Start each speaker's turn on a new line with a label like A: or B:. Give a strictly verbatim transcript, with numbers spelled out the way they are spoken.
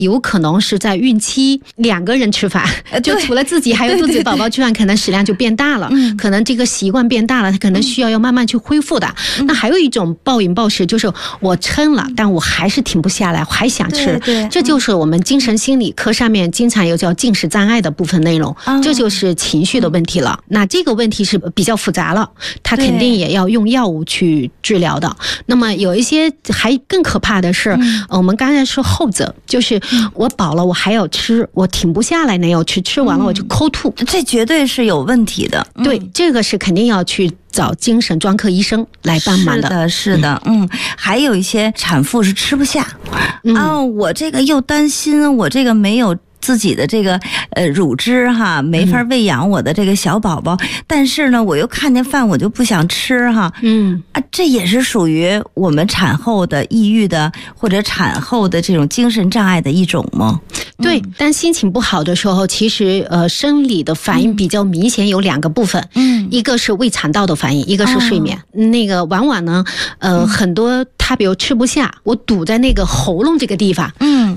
A: 有可能是在孕期两个人吃饭，就除了自己还有肚子宝宝吃饭，可能食量就变大了，可能这个习惯变大了，他可能需要要慢慢去恢复的。那还有一种暴饮暴食，就是我撑了，但我还是停不下来，还想吃，这就是我们精神心理科上面经常有叫进食障碍的部分内容，这就是情绪的问题了。那这个问题是比较复杂了，他肯定也要用药物去治疗的。那么有一些还更可怕的是，我们刚才说后者，就是我饱了我还要吃，我停不下来那要吃，吃完了我就抠吐，
B: 这绝对是有问题的。
A: 对，这个是肯定要去找精神专科医生来帮忙的。
B: 是的，是的，嗯，还有一些产妇是吃不下，嗯、啊，我这个又担心我这个没有自己的这个呃乳汁哈，没法喂养我的这个小宝宝，嗯、但是呢，我又看见饭我就不想吃哈，嗯啊，这也是属于我们产后的抑郁的或者产后的这种精神障碍的一种吗？
A: 对，当心情不好的时候，其实呃生理的反应比较明显，有两个部分，嗯，一个是胃肠道的反应，一个是睡眠。哦、那个往往呢，呃，嗯、很多他比如吃不下，我堵在那个喉咙这个地方，嗯。